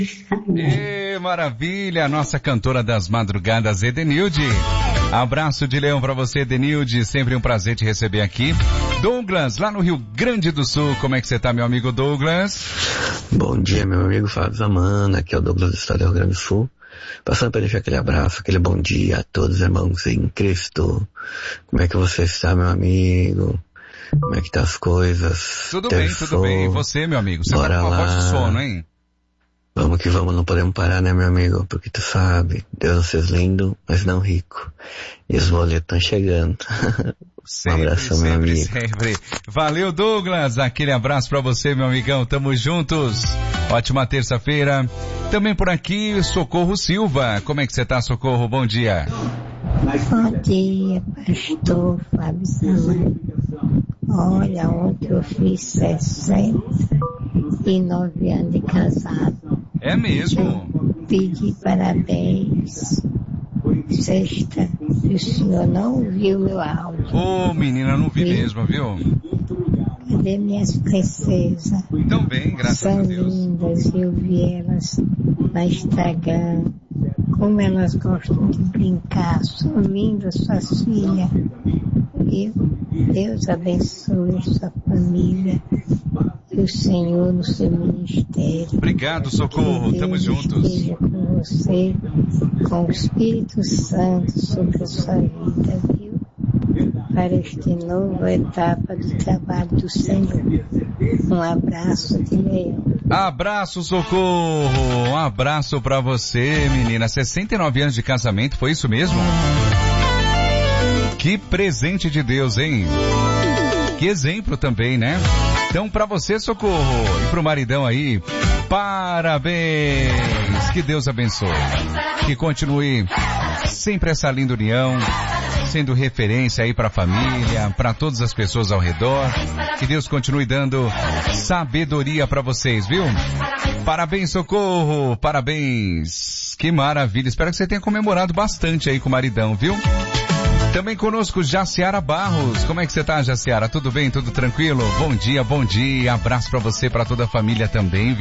Maravilha, nossa cantora das madrugadas, Edenilde. Abraço de leão pra você, Edenilde, sempre um prazer te receber aqui. Douglas, lá no Rio Grande do Sul, como é que você tá, meu amigo Douglas? Bom dia, meu amigo Fábio Zamana, aqui é o Douglas do estado do Rio Grande do Sul. Passando para deixar aquele abraço, aquele bom dia a todos os irmãos em Cristo. Como é que você está, meu amigo? Como é que tá as coisas? Tudo bem. E você, meu amigo? Você bora tá com uma lá. voz de sono, hein? Vamos que vamos, não podemos parar, né, meu amigo? Porque tu sabe, Deus nos fez lindo, mas não rico. E os boletos estão chegando. Um abraço, meu amigo. Sempre. Valeu, Douglas. Aquele abraço pra você, meu amigão. Tamo juntos. Ótima terça-feira. Também por aqui, Socorro Silva. Como é que você tá, Socorro? Bom dia. Bom dia, pastor Fábio Zamana. Olha, ontem eu fiz 69 anos de casado. É mesmo? Eu pedi parabéns. Sexta, o senhor não viu meu áudio. Ô, menina, não vi mesmo, viu? Cadê minhas princesas? Tão bem, graças a Deus. São lindas, eu vi elas no Instagram. Como elas gostam de brincar, são lindas suas filhas. Viu? Deus abençoe sua família e o Senhor no seu ministério. Obrigado, Socorro. Tamo juntos. Esteja com você, com o Espírito Santo sobre a sua vida, viu? Para esta nova etapa do trabalho do Senhor. Um abraço de leão. Abraço, Socorro. Um abraço pra você, menina. 69 anos de casamento, foi isso mesmo? Que presente de Deus, hein? Que exemplo também, né? Então, pra você, Socorro, e pro maridão aí, parabéns! Que Deus abençoe. Que continue sempre essa linda união, sendo referência aí pra família, pra todas as pessoas ao redor. Que Deus continue dando sabedoria pra vocês, viu? Parabéns, Socorro! Parabéns! Que maravilha! Espero que você tenha comemorado bastante aí com o maridão, viu? Também conosco, Jaciara Barros. Como é que você tá, Jaciara? Tudo bem? Tudo tranquilo? Bom dia. Abraço pra você, pra toda a família também, viu?